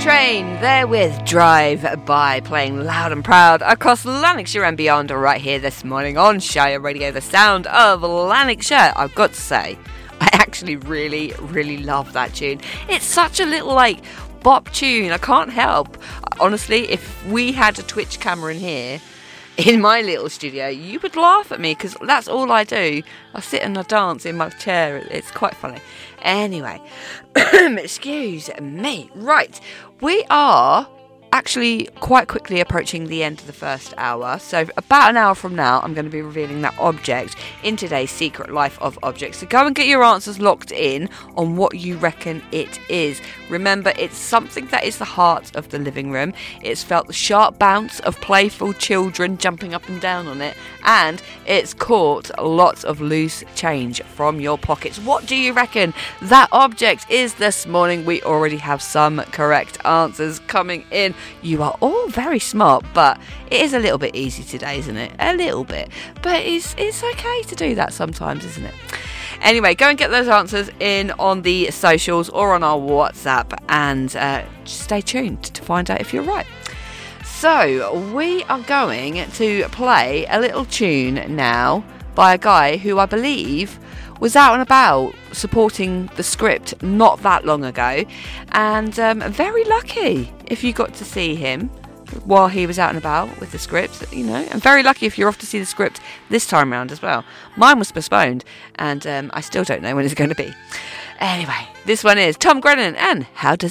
Train, there with Drive By, playing loud and proud across Lanarkshire and beyond right here this morning on Shire Radio, the sound of Lanarkshire. I've got to say, I actually really, really love that tune. It's such a little, bop tune. I can't help. Honestly, if we had a Twitch camera in here, in my little studio, you would laugh at me because that's all I do. I sit and I dance in my chair. It's quite funny. Anyway, excuse me. Right, we are actually quite quickly approaching the end of the first hour. So about an hour from now, I'm going to be revealing that object in today's Secret Life of Objects. So go and get your answers locked in on what you reckon it is. Remember, it's something that is the heart of the living room. It's felt the sharp bounce of playful children jumping up and down on it. And it's caught lots of loose change from your pockets. What do you reckon that object is this morning? We already have some correct answers coming in. You are all very smart, but it is a little bit easy today, isn't it? A little bit. But it's okay to do that sometimes, isn't it? Anyway, go and get those answers in on the socials or on our WhatsApp, and stay tuned to find out if you're right. So, we are going to play a little tune now by a guy who I believe was out and about supporting the script not that long ago, and very lucky if you got to see him while he was out and about with the script, and very lucky if you're off to see the script this time around as well. Mine was postponed, and I still don't know when it's going to be. Anyway, this one is Tom Grennan and How Does